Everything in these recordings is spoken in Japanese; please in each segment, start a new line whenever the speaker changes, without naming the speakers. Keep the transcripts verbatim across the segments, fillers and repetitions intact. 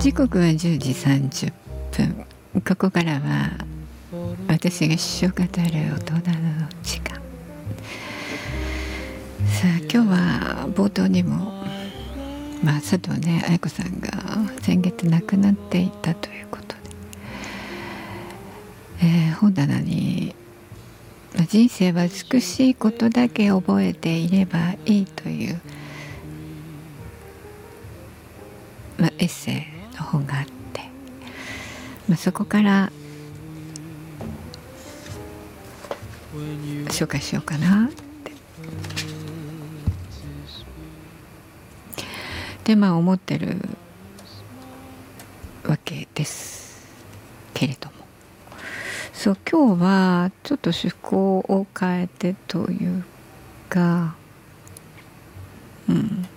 時刻はじゅうじさんじゅっぷん。ここからは私が詩を語る大人の時間。さあ、今日は冒頭にも、まあ、佐藤ね愛子さんが先月亡くなっていたということで、えー、本棚に人生は美しいことだけ覚えていればいいという、まあ、エッセイの本があって、まあ、そこから紹介しようかなって。でまあ思ってるわけですけれども、そう今日はちょっと趣向を変えてというか、うん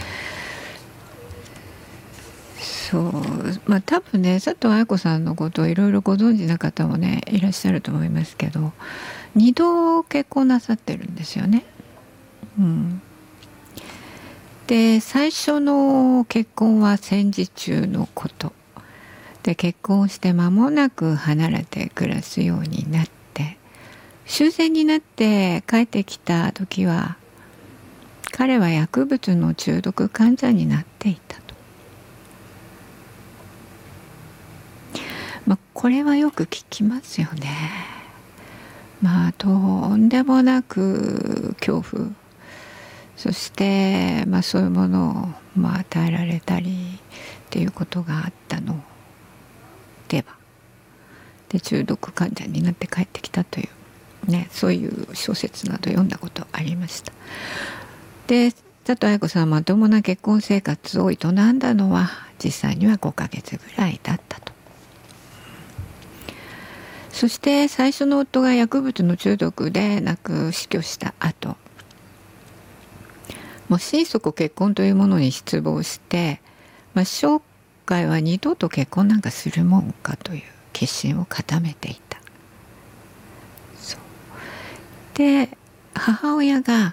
そうまあ多分ね、佐藤愛子さんのことをいろいろご存知な方もねいらっしゃると思いますけど、にど結婚なさってるんですよね。うん、で最初の結婚は戦時中のことで、結婚して間もなく離れて暮らすようになって、終戦になって帰ってきた時は彼は薬物の中毒患者になっていたと。まあこれはよく聞きますよね。まあとんでもなく恐怖、そして、まあ、そういうものを、まあ、与えられたりっていうことがあったのでは、で中毒患者になって帰ってきたという、ね、そういう小説など読んだことありました。で佐藤愛子さんはまともな結婚生活を営んだのは実際にはごかげつぐらいだったと。そして最初の夫が薬物の中毒で亡く死去した後、もう心底結婚というものに失望して、まあ、生涯は二度と結婚なんかするもんかという決心を固めていた。そうで母親が